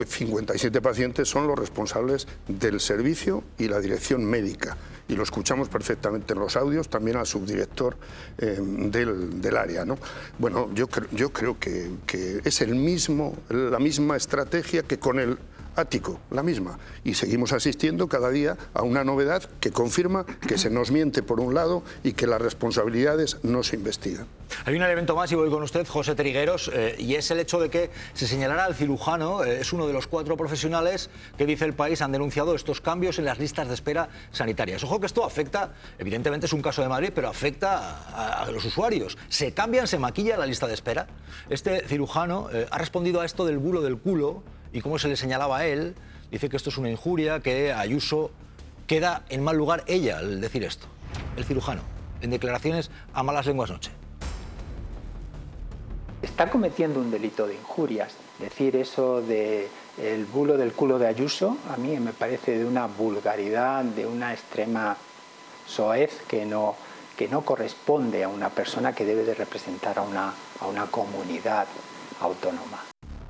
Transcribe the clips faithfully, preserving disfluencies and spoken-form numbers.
cincuenta y siete pacientes son los responsables del servicio y la dirección médica. Y lo escuchamos perfectamente en los audios, también al subdirector eh, del, del área, ¿no? Bueno, yo, cre yo creo que, que es el mismo, la misma estrategia que con el ático, la misma. Y seguimos asistiendo cada día a una novedad que confirma que se nos miente por un lado y que las responsabilidades no se investigan. Hay un elemento más y voy con usted, José Trigueros, eh, y es el hecho de que se señalará al cirujano, eh, es uno de los cuatro profesionales que, dice El País, han denunciado estos cambios en las listas de espera sanitarias. Ojo que esto afecta, evidentemente es un caso de Madrid, pero afecta a, a los usuarios. Se cambian, se maquilla la lista de espera. Este cirujano eh, ha respondido a esto del bulo del culo y como se le señalaba a él, dice que esto es una injuria, que Ayuso queda en mal lugar ella al decir esto. El cirujano, en declaraciones a Malas Lenguas Noche. Está cometiendo un delito de injurias. Decir eso de el bulo del culo de Ayuso, a mí me parece de una vulgaridad, de una extrema soez que no, que no corresponde a una persona que debe de representar a una, a una comunidad autónoma.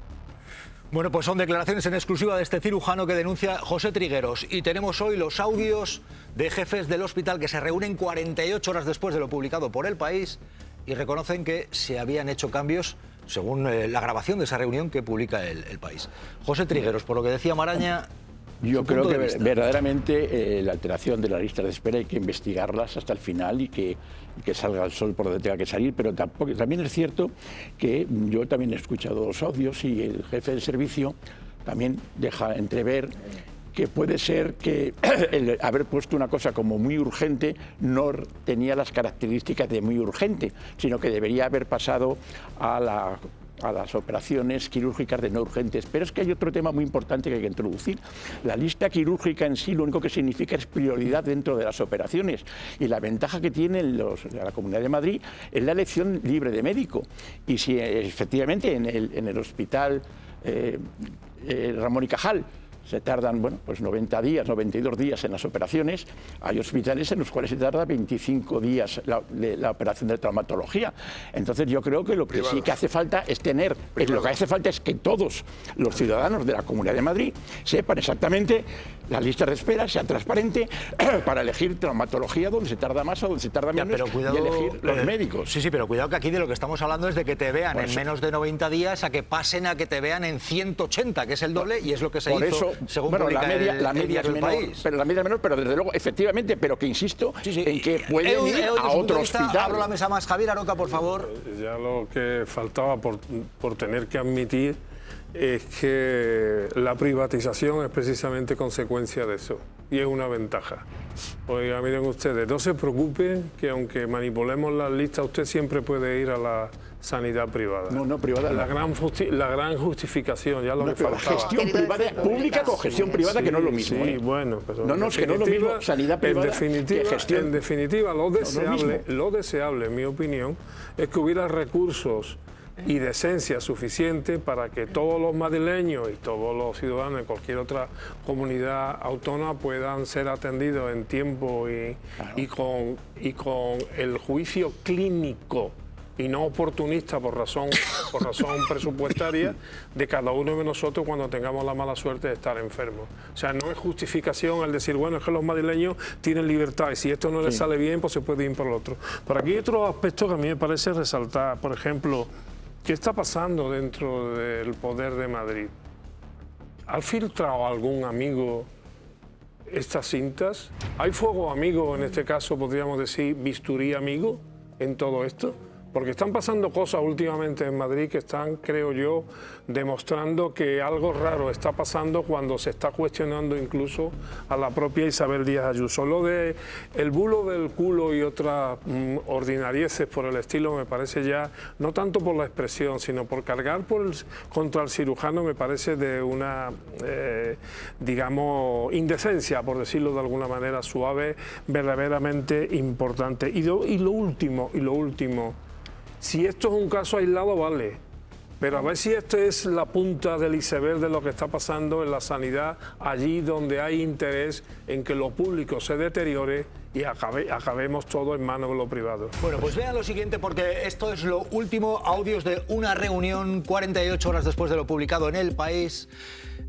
Bueno, pues son declaraciones en exclusiva de este cirujano que denuncia José Trigueros. Y tenemos hoy los audios de jefes del hospital que se reúnen cuarenta y ocho horas después de lo publicado por El País y reconocen que se habían hecho cambios según eh, la grabación de esa reunión que publica El, el País. José Trigueros, por lo que decía Maraña... Yo creo que verdaderamente eh, la alteración de las listas de espera hay que investigarlas hasta el final y que, y que salga el sol por donde tenga que salir, pero tampoco, también es cierto que yo también he escuchado los audios y el jefe del servicio también deja entrever que puede ser que el haber puesto una cosa como muy urgente no tenía las características de muy urgente, sino que debería haber pasado a la... a las operaciones quirúrgicas de no urgentes. Pero es que hay otro tema muy importante que hay que introducir. La lista quirúrgica en sí lo único que significa es prioridad dentro de las operaciones. Y la ventaja que tiene los, la Comunidad de Madrid es la elección libre de médico. Y si efectivamente en el, en el hospital eh, eh, Ramón y Cajal se tardan, bueno, pues noventa días, noventa y dos días en las operaciones. Hay hospitales en los cuales se tarda veinticinco días la, de, la operación de traumatología. Entonces yo creo que lo que Privado. sí que hace falta es tener, es, lo que hace falta es que todos los ciudadanos de la Comunidad de Madrid sepan exactamente las listas de espera, sea transparente para elegir traumatología donde se tarda más o donde se tarda menos, ya, pero cuidado, y elegir los eh, médicos. Sí, sí, pero cuidado que aquí de lo que estamos hablando es de que te vean pues, en menos de noventa días a que pasen a que te vean en ciento ochenta, que es el doble, y es lo que se por hizo eso, según bueno, publica la media, el, la media el es menor, País. Pero la media es menor, pero desde luego, efectivamente, pero que insisto sí, sí. en que pueden eh, ir eh, a otro hospital. Abro la mesa más. Javier Aroca, por favor. Ya lo que faltaba por, por tener que admitir es que la privatización es precisamente consecuencia de eso y es una ventaja. Oiga, miren ustedes, no se preocupen que aunque manipulemos las listas, usted siempre puede ir a la sanidad privada. No, no, privada. La, no. Gran, la gran justificación, ya lo no, que faltaba. Gestión privada, pública con gestión sí, privada, sí, que no es lo mismo. Sí, ¿eh? bueno, pero no, no, es que no es lo mismo sanidad privada en definitiva, que gestión. En definitiva, lo deseable, no lo deseable, en mi opinión, es que hubiera recursos y decencia suficiente para que todos los madrileños y todos los ciudadanos de cualquier otra comunidad autónoma puedan ser atendidos en tiempo y, claro. y, con, y con el juicio clínico y no oportunista por razón, por razón presupuestaria de cada uno de nosotros cuando tengamos la mala suerte de estar enfermos. O sea, no es justificación el decir, bueno, es que los madrileños tienen libertad y si esto no les sí. sale bien, pues se puede ir por el otro. Pero aquí hay otro aspecto que a mí me parece resaltar, por ejemplo, ¿qué está pasando dentro del poder de Madrid? ¿Ha filtrado algún amigo estas cintas? ¿Hay fuego amigo, en este caso podríamos decir bisturí amigo en todo esto? Porque están pasando cosas últimamente en Madrid que están, creo yo, demostrando que algo raro está pasando cuando se está cuestionando incluso a la propia Isabel Díaz Ayuso. Lo de el bulo del culo y otras mm, ordinarieces por el estilo me parece ya, no tanto por la expresión, sino por cargar por el, contra el cirujano me parece de una, eh, digamos, indecencia, por decirlo de alguna manera suave, verdaderamente importante. Y, do, y lo último, y lo último, si esto es un caso aislado, vale, pero a ver si esto es la punta del iceberg de lo que está pasando en la sanidad, allí donde hay interés en que lo público se deteriore y acabe, acabemos todo en manos de lo privado. Bueno, pues vean lo siguiente, porque esto es lo último, audios de una reunión cuarenta y ocho horas después de lo publicado en El País.